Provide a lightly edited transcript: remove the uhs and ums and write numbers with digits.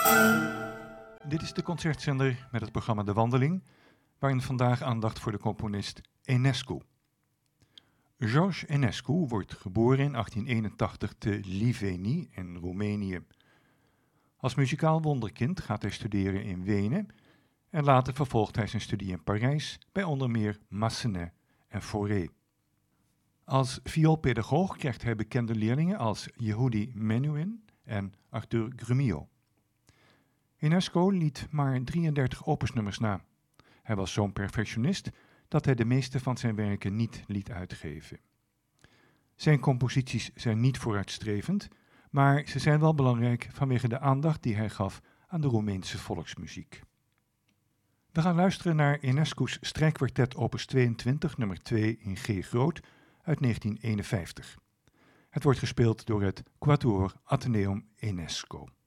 Dit is de concertzender met het programma De Wandeling, waarin vandaag aandacht voor de componist Enescu. George Enescu wordt geboren in 1881 te Liveni in Roemenië. Als muzikaal wonderkind gaat hij studeren in Wenen en later vervolgt hij zijn studie in Parijs bij onder meer Massenet en Fauré. Als vioolpedagoog krijgt hij bekende leerlingen als Yehudi Menuhin en Arthur Grumio. Enescu liet maar 33 opusnummers na. Hij was zo'n perfectionist dat hij de meeste van zijn werken niet liet uitgeven. Zijn composities zijn niet vooruitstrevend, maar ze zijn wel belangrijk vanwege de aandacht die hij gaf aan de Roemeense volksmuziek. We gaan luisteren naar Enescu's strijkkwartet opus 22 nummer 2 in G groot uit 1951. Het wordt gespeeld door het Quatuor Atheneum Enesco.